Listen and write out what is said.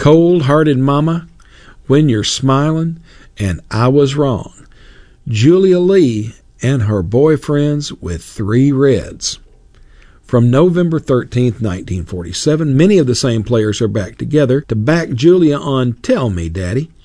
Cold-Hearted Mama, When You're Smiling, and I Was Wrong. Julia Lee and Her Boyfriends with Three Reds. From November 13th, 1947, many of the same players are back together to back Julia on Tell Me, Daddy.